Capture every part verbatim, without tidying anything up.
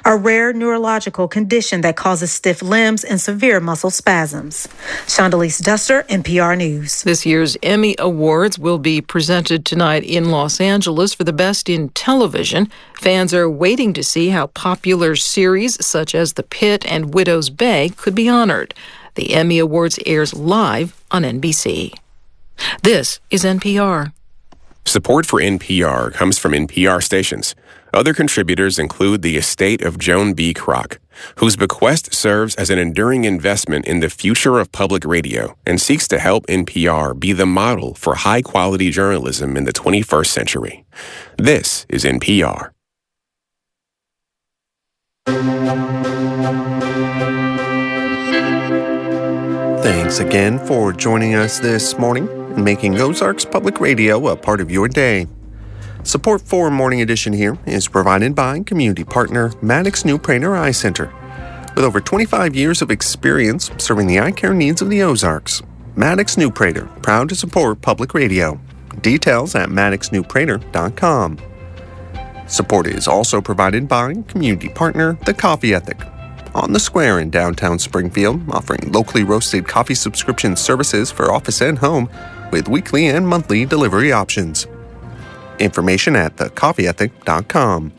a rare neurological condition that causes stiff limbs and severe muscle spasms. Shondalise Duster, N P R News. This year's Emmy Awards will be presented tonight in Los Angeles for the best in television. Fans are waiting to see how popular series such as The Pit and Widow's Bay could be honored. The Emmy Awards airs live on N B C. This is N P R. Support for N P R comes from N P R stations. Other contributors include the estate of Joan B. Kroc, whose bequest serves as an enduring investment in the future of public radio and seeks to help N P R be the model for high-quality journalism in the twenty-first century. This is N P R. Thanks again for joining us this morning and making Ozarks Public Radio a part of your day. Support for Morning Edition here is provided by community partner Maddox New Prater Eye Center. With over twenty-five years of experience serving the eye care needs of the Ozarks, Maddox New Prater, proud to support public radio. Details at maddox new prater dot com. Support is also provided by community partner The Coffee Ethic, on the square in downtown Springfield, offering locally roasted coffee subscription services for office and home with weekly and monthly delivery options. Information at the coffee ethic dot com.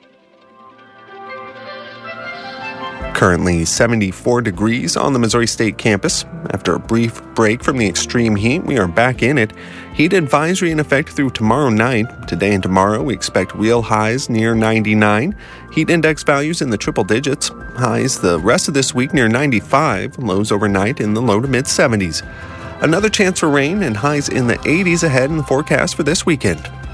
Currently seventy-four degrees on the Missouri State campus. After a brief break from the extreme heat, we are back in it. Heat advisory in effect through tomorrow night. Today and tomorrow, we expect real highs near ninety-nine. Heat index values in the triple digits. Highs the rest of this week near ninety-five. Lows overnight in the low to mid seventies. Another chance for rain and highs in the eighties ahead in the forecast for this weekend.